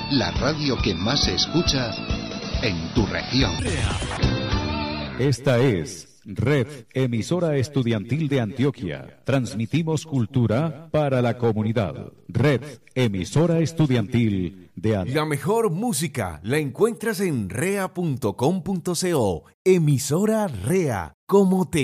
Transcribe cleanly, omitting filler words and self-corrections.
la radio que más se escucha en tu región. Esta es Red Emisora Estudiantil de Antioquia. Transmitimos cultura para la comunidad. Red Emisora Estudiantil de Antioquia. La mejor música la encuentras en rea.com.co. Emisora REA, como te